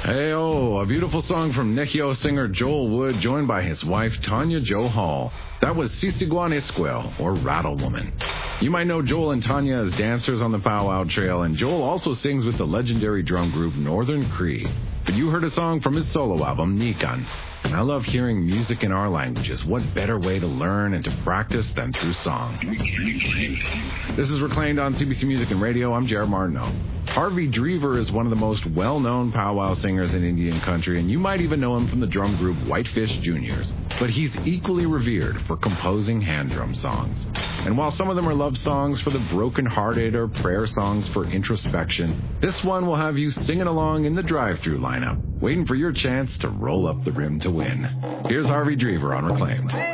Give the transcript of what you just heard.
Hey-oh, a beautiful song from Necio singer Joel Wood, joined by his wife Tanya Jo Hall. That was Sisiguan Isquel, or Rattle Woman. You might know Joel and Tanya as dancers on the Powwow Trail, and Joel also sings with the legendary drum group Northern Cree. But you heard a song from his solo album, Nikan. And I love hearing music in our languages. What better way to learn and to practice than through song? This is Reclaimed on CBC Music and Radio. I'm Jared Martineau. Harvey Drever is one of the most well-known powwow singers in Indian country, and you might even know him from the drum group Whitefish Juniors. But he's equally revered for composing hand drum songs. And while some of them are love songs for the broken-hearted or prayer songs for introspection, this one will have you singing along in the drive-thru lineup, waiting for your chance to roll up the rim to win. Here's Harvey Drever on Reclaimed.